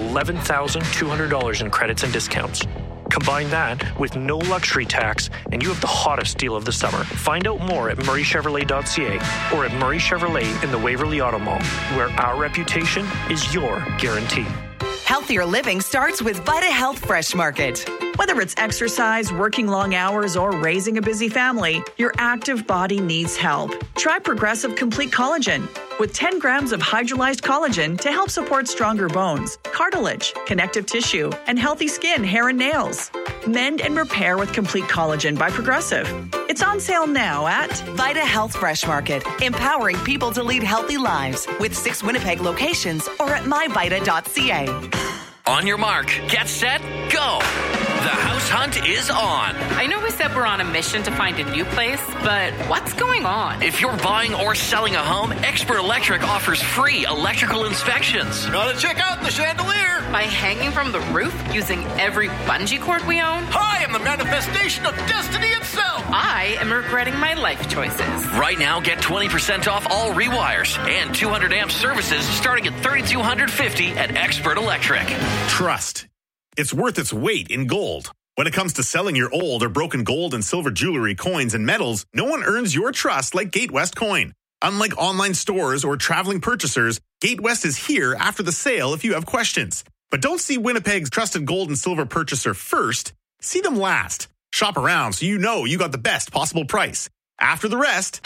[SPEAKER 23] $11,200 in credits and discounts. Combine that with no luxury tax, and you have the hottest deal of the summer. Find out more at murraychevrolet.ca or at Murray Chevrolet in the Waverly Auto Mall, where our reputation is your guarantee.
[SPEAKER 26] Healthier living starts with Vita Health Fresh Market.
[SPEAKER 27] Whether it's exercise, working long hours, or raising a busy family, your active body needs help. Try Progressive Complete Collagen with 10 grams of hydrolyzed collagen to help support stronger bones, cartilage, connective tissue, and healthy skin, hair, and nails. Mend and repair with Complete Collagen by Progressive. It's on sale now at
[SPEAKER 26] Vita Health Fresh Market, empowering people to lead healthy lives with 6 Winnipeg locations or at myvita.ca.
[SPEAKER 21] On your mark, get set, go. The house hunt is on.
[SPEAKER 28] I know we said we're on a mission to find a new place, but what's going on?
[SPEAKER 21] If you're buying or selling a home, Expert Electric offers free electrical inspections.
[SPEAKER 28] Gotta check out the chandelier. By hanging from the roof using every bungee cord we own?
[SPEAKER 21] I am the manifestation of destiny itself.
[SPEAKER 28] I am regretting my life choices.
[SPEAKER 21] Right now, get 20% off all rewires and 200 amp services starting at $3,250 at Expert Electric.
[SPEAKER 29] Trust. It's worth its weight in gold. When it comes to selling your old or broken gold and silver jewelry, coins, and metals, no one earns your trust like Gatewest Coin. Unlike online stores or traveling purchasers, Gatewest is here after the sale if you have questions. But don't see Winnipeg's trusted gold and silver purchaser first. See them last. Shop around so you know you got the best possible price. After the rest,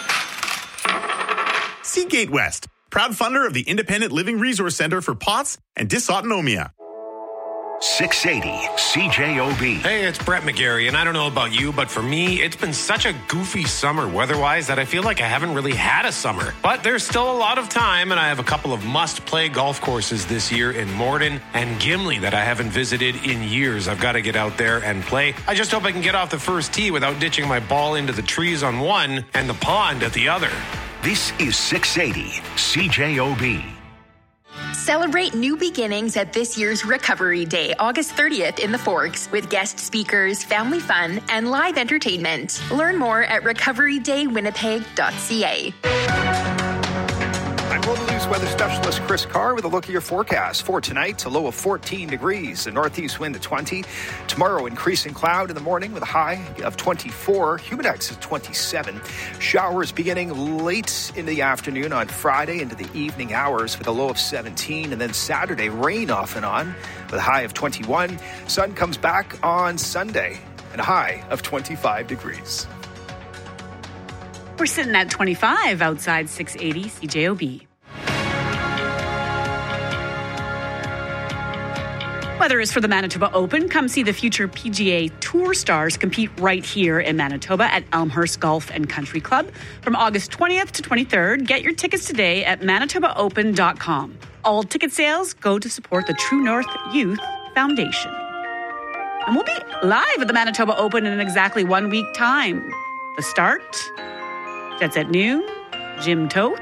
[SPEAKER 29] see Gatewest, proud funder of the Independent Living Resource Center for POTS and Dysautonomia.
[SPEAKER 1] 680 CJOB.
[SPEAKER 30] Hey, it's Brett McGarry, and I don't know about you, but for me, it's been such a goofy summer weather-wise that I feel like I haven't really had a summer. But there's still a lot of time, and I have a couple of must-play golf courses this year in Morden and Gimli that I haven't visited in years. I've got to get out there and play. I just hope I can get off the first tee without ditching my ball into the trees on one and the pond at the other.
[SPEAKER 1] This is 680 CJOB.
[SPEAKER 31] Celebrate new beginnings at this year's Recovery Day, August 30th in the Forks, with guest speakers, family fun, and live entertainment. Learn more at recoverydaywwinnipeg.ca.
[SPEAKER 4] I'm Global News weather specialist Chris Carr with a look at your forecast. For tonight, a low of 14 degrees, a northeast wind of 20. Tomorrow, increasing cloud in the morning with a high of 24. Humidex at 27. Showers beginning late in the afternoon on Friday into the evening hours with a low of 17. And then Saturday, rain off and on with a high of 21. Sun comes back on Sunday and a high of 25 degrees.
[SPEAKER 5] We're sitting at 25 outside 680 CJOB. Weather is for the Manitoba Open. Come see the future PGA Tour stars compete right here in Manitoba at Elmhurst Golf and Country Club from August 20th to 23rd. Get your tickets today at manitobaopen.com. All ticket sales go to support the True North Youth Foundation. And we'll be live at the Manitoba Open in exactly 1 week time. The start, Jets at noon, Jim Toth.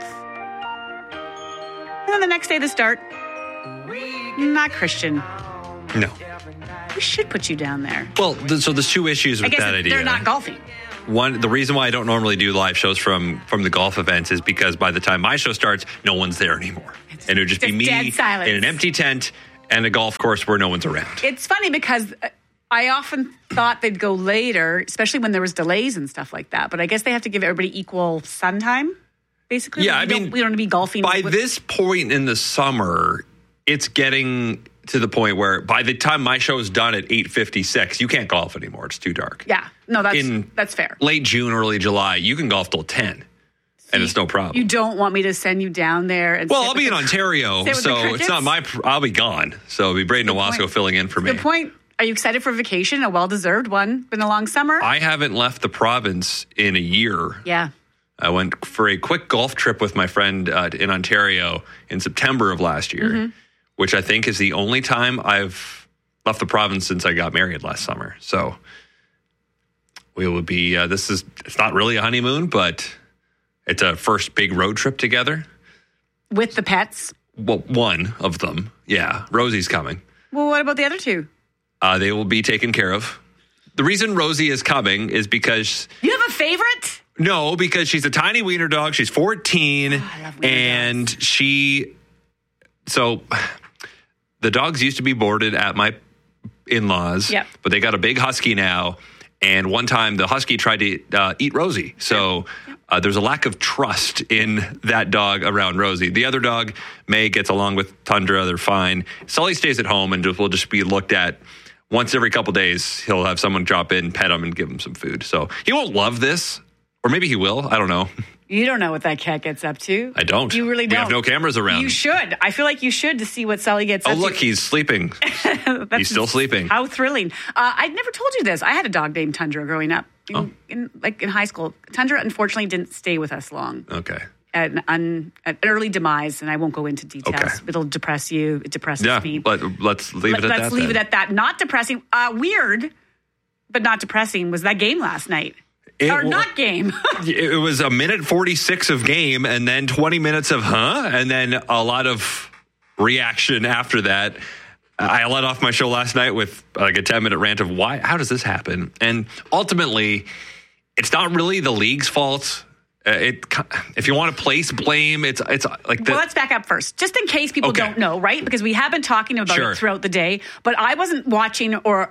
[SPEAKER 5] And then the next day, the start, not Christian.
[SPEAKER 2] No.
[SPEAKER 5] We should put you down there.
[SPEAKER 2] Well, so there's two issues with that idea.
[SPEAKER 5] They're not golfing.
[SPEAKER 2] One, the reason why I don't normally do live shows from the golf events is because by the time my show starts, no one's there anymore. And it would just be me
[SPEAKER 5] dead silence.
[SPEAKER 2] in an empty tent and a golf course where no one's around.
[SPEAKER 5] It's funny because I often thought they'd go later, especially when there was delays and stuff like that. But I guess they have to give everybody equal sun time, basically.
[SPEAKER 2] Yeah,
[SPEAKER 5] we don't want to be golfing.
[SPEAKER 2] By this point in the summer, it's getting to the point where by the time my show is done at 8:56, you can't golf anymore. It's too dark.
[SPEAKER 5] Yeah, no, that's fair.
[SPEAKER 2] Late June, early July, you can golf till 10, and it's no problem.
[SPEAKER 5] You don't want me to send you down there? And
[SPEAKER 2] I'll be in Ontario, so it's not I'll be gone. So it'll be Braden Owasco filling in for me.
[SPEAKER 5] Good point. Are you excited for vacation? A well-deserved one. Been a long summer.
[SPEAKER 2] I haven't left the province in a year.
[SPEAKER 5] Yeah.
[SPEAKER 2] I went for a quick golf trip with my friend in Ontario in September of last year, which I think is the only time I've left the province since I got married last summer. So we will be, it's not really a honeymoon, but it's a first big road trip together.
[SPEAKER 5] With the pets?
[SPEAKER 2] Well, one of them. Yeah. Rosie's coming.
[SPEAKER 5] Well, what about the other two?
[SPEAKER 2] They will be taken care of. The reason Rosie is coming is because...
[SPEAKER 5] You have a favorite?
[SPEAKER 2] No, because she's a tiny wiener dog. She's 14. I love wiener dogs. So the dogs used to be boarded at my in-laws, but they got a big husky now. And one time the husky tried to eat Rosie. So there's a lack of trust in that dog around Rosie. The other dog, May, gets along with Tundra. They're fine. Sully stays at home and will just be looked at once every couple days. He'll have someone drop in, pet him, and give him some food. So he won't love this. Or maybe he will. I don't know.
[SPEAKER 5] You don't know what that cat gets up to.
[SPEAKER 2] I don't.
[SPEAKER 5] You really don't.
[SPEAKER 2] We have no cameras around.
[SPEAKER 5] You should. I feel like you should to see what Sully gets up to.
[SPEAKER 2] Oh, look, he's sleeping. He's still sleeping.
[SPEAKER 5] How thrilling. I'd never told you this. I had a dog named Tundra growing up. In high school. Tundra, unfortunately, didn't stay with us long.
[SPEAKER 2] Okay.
[SPEAKER 5] An early demise, and I won't go into details. Okay. It'll depress you. It depresses me.
[SPEAKER 2] But let's leave it at that.
[SPEAKER 5] Let's leave it at that. Not depressing. Weird, but not depressing was that game last night. Not game.
[SPEAKER 2] It was a minute 46 of game and then 20 minutes of and then a lot of reaction after that. I let off my show last night with like a 10-minute rant of how does this happen? And ultimately, it's not really the league's fault. If you want to place blame, it's like
[SPEAKER 5] well, let's back up first, just in case people don't know, right? Because we have been talking about it throughout the day, but I wasn't watching, or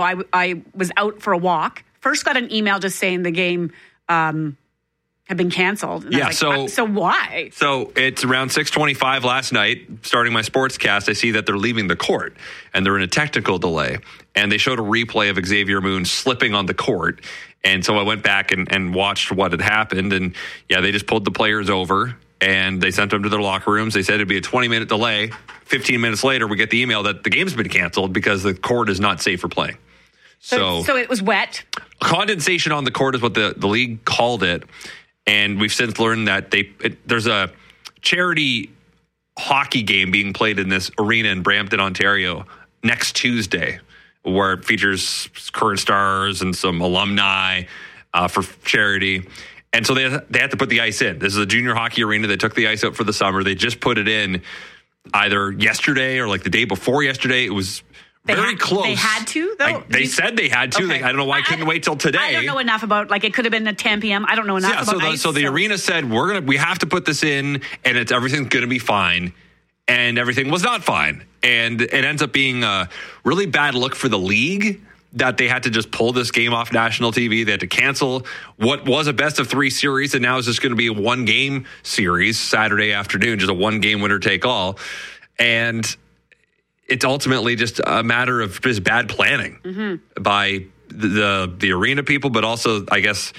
[SPEAKER 5] I was out for a walk. First got an email just saying the game had been canceled. And I was like, so why?
[SPEAKER 2] So it's around 6:25 last night, starting my sportscast, I see that they're leaving the court and they're in a technical delay. And they showed a replay of Xavier Moon slipping on the court. And so I went back and watched what had happened. And they just pulled the players over and they sent them to their locker rooms. They said it'd be a 20-minute delay. 15 minutes later, we get the email that the game's been canceled because the court is not safe for playing.
[SPEAKER 5] So it was wet.
[SPEAKER 2] Condensation on the court is what the league called it. And we've since learned that there's a charity hockey game being played in this arena in Brampton, Ontario next Tuesday, where it features current stars and some alumni for charity. And so they had to put the ice in. This is a junior hockey arena. They took the ice out for the summer. They just put it in either yesterday or like the day before yesterday. It was very close.
[SPEAKER 5] They had to, though?
[SPEAKER 2] They said they had to. Okay. I don't know why I couldn't wait till today.
[SPEAKER 5] I don't know enough about, it could have been at 10 p.m. I don't know enough about ice.
[SPEAKER 2] So the arena said, we have to put this in, and everything's going to be fine. And everything was not fine. And it ends up being a really bad look for the league that they had to just pull this game off national TV. They had to cancel what was a best-of-3 series, and now it's just going to be a one-game series Saturday afternoon, just a one-game winner-take-all. And it's ultimately just a matter of just bad planning by the arena people, but also, I guess,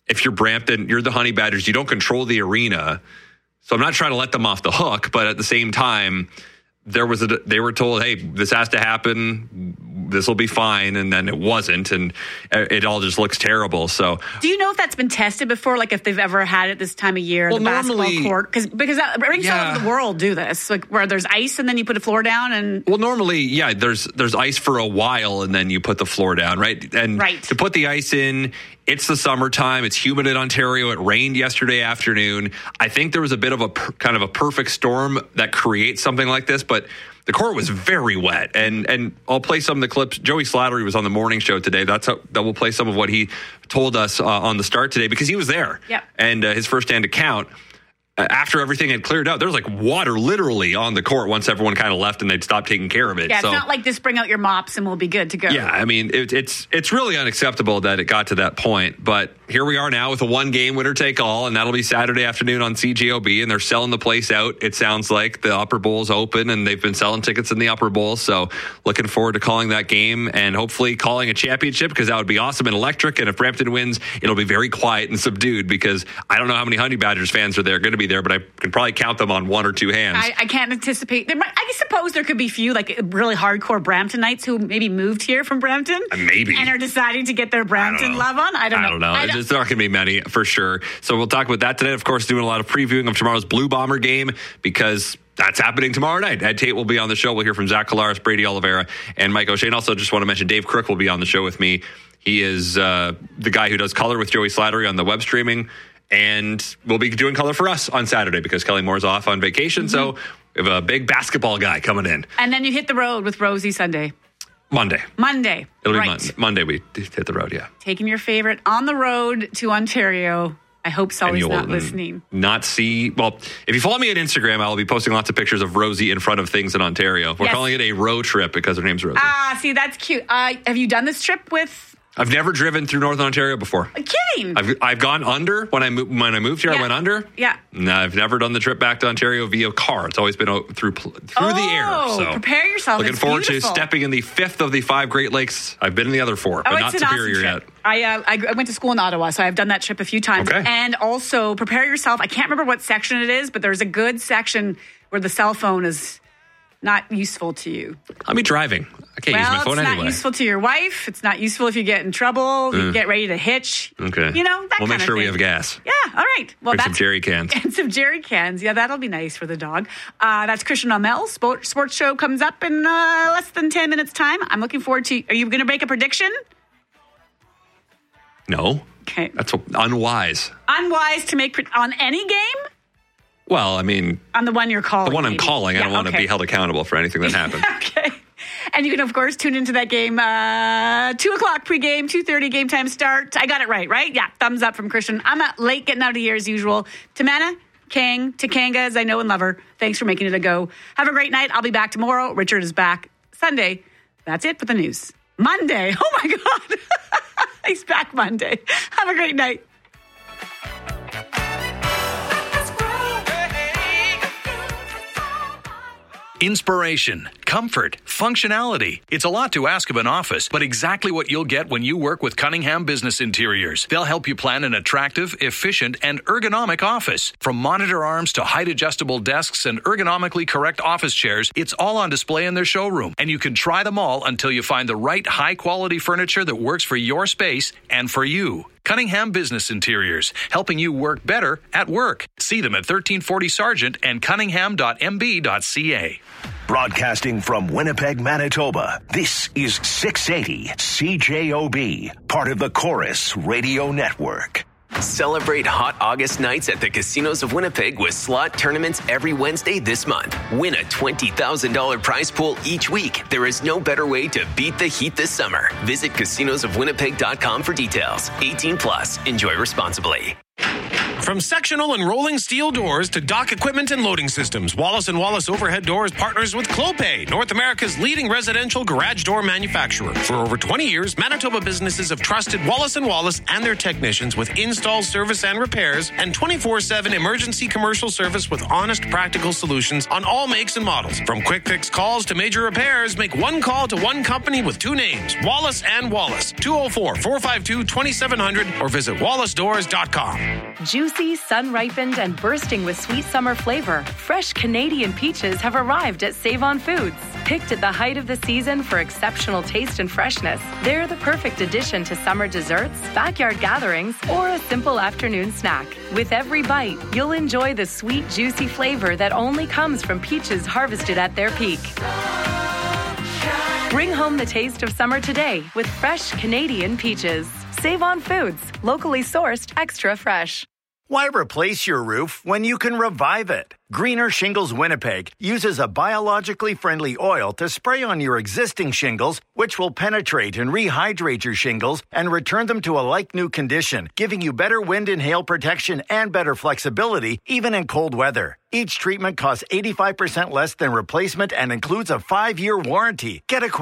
[SPEAKER 2] if you're Brampton, you're the Honey Badgers. You don't control the arena. So I'm not trying to let them off the hook, but at the same time, they were told, hey, this has to happen. This will be fine. And then it wasn't. And it all just looks terrible. So
[SPEAKER 5] do you know if that's been tested before? Like if they've ever had it this time of year, the basketball court? Because rinks all over the world do this, like where there's ice and then you put a floor down. And
[SPEAKER 2] well, normally, yeah, there's ice for a while and then you put the floor down, right? And to put the ice in, it's the summertime. It's humid in Ontario. It rained yesterday afternoon. I think there was a bit of a kind of a perfect storm that creates something like this, but the court was very wet. And I'll play some of the clips. Joey Slattery was on the morning show today. That we'll play some of what he told us on the start today because he was there.
[SPEAKER 5] Yep.
[SPEAKER 2] And his firsthand account. After everything had cleared out, there was like water literally on the court once everyone kind of left and they'd stopped taking care of it.
[SPEAKER 5] Yeah, it's not like just bring out your mops and we'll be good to go.
[SPEAKER 2] Yeah, I mean, it's really unacceptable that it got to that point. But here we are now with a one-game winner-take-all, and that'll be Saturday afternoon on CJOB, and they're selling the place out. It sounds like the Upper Bowl's open, and they've been selling tickets in the Upper Bowl. So looking forward to calling that game and hopefully calling a championship because that would be awesome and electric. And if Brampton wins, it'll be very quiet and subdued because I don't know how many Honey Badgers fans are there going to be there, but I can probably count them on one or two hands.
[SPEAKER 5] I can't anticipate. I suppose there could be few like really hardcore Bramptonites who maybe moved here from Brampton.
[SPEAKER 2] Maybe.
[SPEAKER 5] And are deciding to get their Brampton love on. I don't know.
[SPEAKER 2] There's not going to be many for sure. So we'll talk about that today. Of course, doing a lot of previewing of tomorrow's Blue Bomber game because that's happening tomorrow night. Ed Tate will be on the show. We'll hear from Zach Collaros, Brady Oliveira, and Mike O'Shea. And also just want to mention Dave Crook will be on the show with me. He is the guy who does color with Joey Slattery on the web streaming. And we'll be doing color for us on Saturday because Kelly Moore's off on vacation. Mm-hmm. So we have a big basketball guy coming in.
[SPEAKER 5] And then you hit the road with Rosie Sunday.
[SPEAKER 2] Monday. It'll be Monday we hit the road, yeah.
[SPEAKER 5] Taking your favorite on the road to Ontario. I hope Sully's not listening.
[SPEAKER 2] Well, if you follow me on Instagram, I'll be posting lots of pictures of Rosie in front of things in Ontario. We're calling it a road trip because her name's Rosie.
[SPEAKER 5] See, that's cute. Have you done this trip with...
[SPEAKER 2] I've never driven through Northern Ontario before.
[SPEAKER 5] Kidding.
[SPEAKER 2] I've gone under when I moved here. I went under.
[SPEAKER 5] Yeah.
[SPEAKER 2] No, I've never done the trip back to Ontario via car. It's always been through the air. So
[SPEAKER 5] prepare yourself.
[SPEAKER 2] Looking forward to stepping in the 5th of the 5 Great Lakes. I've been in the other 4, but not Superior yet.
[SPEAKER 5] I went to school in Ottawa, so I've done that trip a few times.
[SPEAKER 2] Okay.
[SPEAKER 5] And also prepare yourself. I can't remember what section it is, but there's a good section where the cell phone is not useful to you.
[SPEAKER 2] I'll be driving. I can't use my phone anyway.
[SPEAKER 5] It's not useful to your wife. It's not useful if you get in trouble. You get ready to hitch.
[SPEAKER 2] Okay.
[SPEAKER 5] You know, that
[SPEAKER 2] we'll make sure we have gas.
[SPEAKER 5] Yeah, all right. Well,
[SPEAKER 2] some jerry cans.
[SPEAKER 5] And some jerry cans. Yeah, that'll be nice for the dog. That's Christian Amel. Sports show comes up in less than 10 minutes' time. I'm looking forward to... Are you going to make a prediction?
[SPEAKER 2] No.
[SPEAKER 5] Okay.
[SPEAKER 2] That's unwise.
[SPEAKER 5] Unwise to make... on any game?
[SPEAKER 2] Well, I mean...
[SPEAKER 5] On the one you're calling.
[SPEAKER 2] The one I'm calling. I don't want to be held accountable for anything that happens.
[SPEAKER 5] Okay. And you can, of course, tune into that game, 2 o'clock pregame, 2:30 game time start. I got it right? Yeah, thumbs up from Christian. I'm late getting out of here as usual. Tamana, Kang, Takanga, as I know and love her, thanks for making it a go. Have a great night. I'll be back tomorrow. Richard is back Sunday. That's it for the news. Monday. Oh, my God. He's back Monday. Have a great night.
[SPEAKER 7] Inspiration, comfort, functionality. It's a lot to ask of an office, but exactly what you'll get when you work with Cunningham Business Interiors. They'll help you plan an attractive, efficient, and ergonomic office. From monitor arms to height-adjustable desks and ergonomically correct office chairs, it's all on display in their showroom, and you can try them all until you find the right high-quality furniture that works for your space and for you. Cunningham Business Interiors, helping you work better at work. See them at 1340 Sargent and cunningham.mb.ca.
[SPEAKER 1] Broadcasting from Winnipeg, Manitoba, this is 680 CJOB, part of the Chorus Radio Network.
[SPEAKER 21] Celebrate hot August nights at the Casinos of Winnipeg with slot tournaments every Wednesday this month. Win a $20,000 prize pool each week. There is no better way to beat the heat this summer. Visit casinosofwinnipeg.com for details. 18 plus. Enjoy responsibly.
[SPEAKER 30] From sectional and rolling steel doors to dock equipment and loading systems, Wallace & Wallace Overhead Doors partners with Clopay, North America's leading residential garage door manufacturer. For over 20 years, Manitoba businesses have trusted Wallace & Wallace and their technicians with install, service, and repairs, and 24/7 emergency commercial service with honest, practical solutions on all makes and models. From quick fix calls to major repairs, make one call to one company with two names, Wallace & Wallace, 204-452-2700, or visit wallacedoors.com.
[SPEAKER 8] Juicy, sun-ripened, and bursting with sweet summer flavor, fresh Canadian peaches have arrived at Save-On Foods. Picked at the height of the season for exceptional taste and freshness, they're the perfect addition to summer desserts, backyard gatherings, or a simple afternoon snack. With every bite, you'll enjoy the sweet, juicy flavor that only comes from peaches harvested at their peak. Bring home the taste of summer today with fresh Canadian peaches. Save-On Foods, locally sourced, extra fresh.
[SPEAKER 9] Why replace your roof when you can revive it? Greener Shingles Winnipeg uses a biologically friendly oil to spray on your existing shingles, which will penetrate and rehydrate your shingles and return them to a like-new condition, giving you better wind and hail protection and better flexibility, even in cold weather. Each treatment costs 85% less than replacement and includes a 5-year warranty. Get a